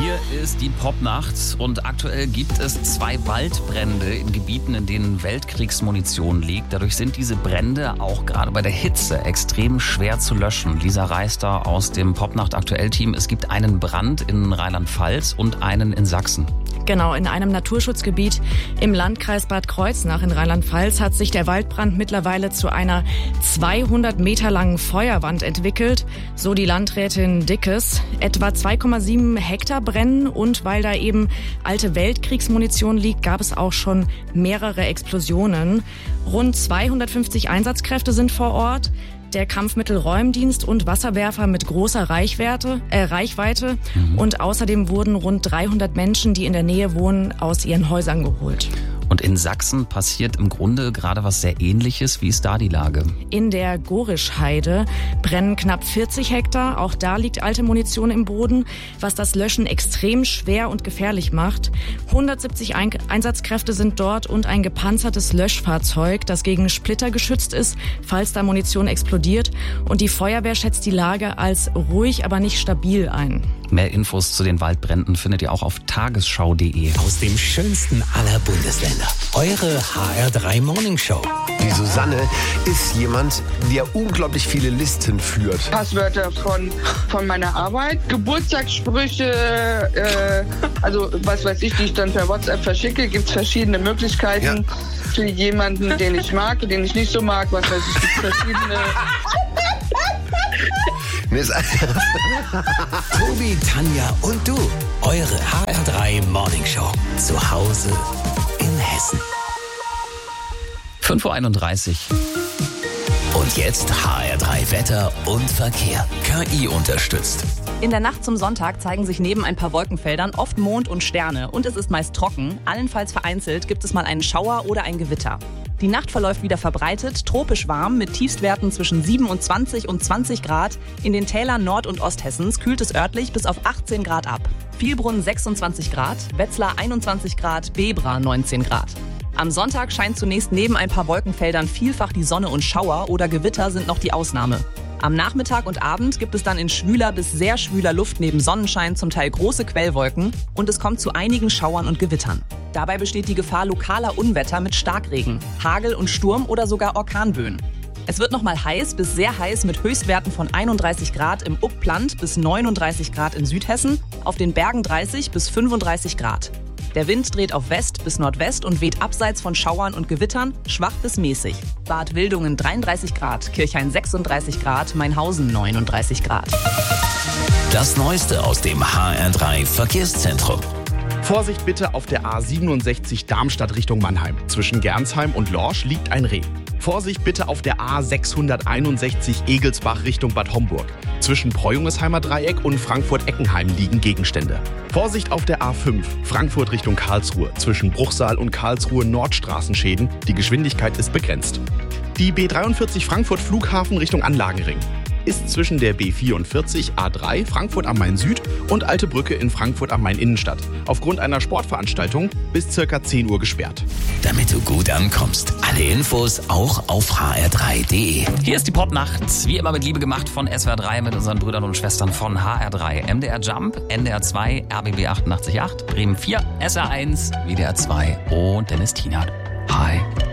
Hier ist die Popnacht und aktuell gibt es 2 Waldbrände in Gebieten, in denen Weltkriegsmunition liegt. Dadurch sind diese Brände auch gerade bei der Hitze extrem schwer zu löschen. Lisa Reister aus dem Popnacht Aktuell-Team. Es gibt einen Brand in Rheinland-Pfalz und einen in Sachsen. Genau, in einem Naturschutzgebiet im Landkreis Bad Kreuznach in Rheinland-Pfalz hat sich der Waldbrand mittlerweile zu einer 200 Meter langen Feuerwand entwickelt, so die Landrätin Dickes. Etwa 2,7 Hektar brennen und weil da eben alte Weltkriegsmunition liegt, gab es auch schon mehrere Explosionen. Rund 250 Einsatzkräfte sind vor Ort. Der Kampfmittelräumdienst und Wasserwerfer mit großer Reichweite. Und außerdem wurden rund 300 Menschen, die in der Nähe wohnen, aus ihren Häusern geholt. Und in Sachsen passiert im Grunde gerade was sehr Ähnliches. Wie ist da die Lage? In der Gorischheide brennen knapp 40 Hektar. Auch da liegt alte Munition im Boden, was das Löschen extrem schwer und gefährlich macht. 170 Einsatzkräfte sind dort und ein gepanzertes Löschfahrzeug, das gegen Splitter geschützt ist, falls da Munition explodiert. Und die Feuerwehr schätzt die Lage als ruhig, aber nicht stabil ein. Mehr Infos zu den Waldbränden findet ihr auch auf tagesschau.de. Aus dem schönsten aller Bundesländer. Eure HR3 Morning Show. Die Susanne ist jemand, der unglaublich viele Listen führt. Passwörter von meiner Arbeit, Geburtstagssprüche, also was weiß ich, die ich dann per WhatsApp verschicke. Gibt es verschiedene Möglichkeiten für jemanden, den ich mag, den ich nicht so mag. Was weiß ich, gibt verschiedene... Tobi, Tanja und du. Eure HR3 Morning Show. Zu Hause in Hessen. 5.31 Uhr. Und jetzt HR3 Wetter und Verkehr. KI unterstützt. In der Nacht zum Sonntag zeigen sich neben ein paar Wolkenfeldern oft Mond und Sterne und es ist meist trocken. Allenfalls vereinzelt gibt es mal einen Schauer oder ein Gewitter. Die Nacht verläuft wieder verbreitet, tropisch warm mit Tiefstwerten zwischen 27 und 20 Grad. In den Tälern Nord- und Osthessens kühlt es örtlich bis auf 18 Grad ab. Vielbrunn 26 Grad, Wetzlar 21 Grad, Bebra 19 Grad. Am Sonntag scheint zunächst neben ein paar Wolkenfeldern vielfach die Sonne und Schauer oder Gewitter sind noch die Ausnahme. Am Nachmittag und Abend gibt es dann in schwüler bis sehr schwüler Luft neben Sonnenschein zum Teil große Quellwolken und es kommt zu einigen Schauern und Gewittern. Dabei besteht die Gefahr lokaler Unwetter mit Starkregen, Hagel und Sturm oder sogar Orkanböen. Es wird nochmal heiß bis sehr heiß mit Höchstwerten von 31 Grad im Upland bis 39 Grad in Südhessen, auf den Bergen 30 bis 35 Grad. Der Wind dreht auf West bis Nordwest und weht abseits von Schauern und Gewittern schwach bis mäßig. Bad Wildungen 33 Grad, Kirchhain 36 Grad, Mainhausen 39 Grad. Das Neueste aus dem HR3 Verkehrszentrum. Vorsicht bitte auf der A67 Darmstadt Richtung Mannheim. Zwischen Gernsheim und Lorsch liegt ein Reh. Vorsicht bitte auf der A661 Egelsbach Richtung Bad Homburg. Zwischen Preuungesheimer Dreieck und Frankfurt-Eckenheim liegen Gegenstände. Vorsicht auf der A5 Frankfurt Richtung Karlsruhe. Zwischen Bruchsal und Karlsruhe Nordstraßenschäden. Die Geschwindigkeit ist begrenzt. Die B43 Frankfurt Flughafen Richtung Anlagenring ist zwischen der B44 A3 Frankfurt am Main Süd und Alte Brücke in Frankfurt am Main Innenstadt aufgrund einer Sportveranstaltung bis ca. 10 Uhr gesperrt. Damit du gut ankommst. Alle Infos auch auf hr3.de. Hier ist die Popnacht, wie immer mit Liebe gemacht von SWR 3 mit unseren Brüdern und Schwestern von HR3. MDR Jump, NDR 2, RBB 88.8, Bremen 4, SR 1, WDR 2 und Dennis Tienert. Hi.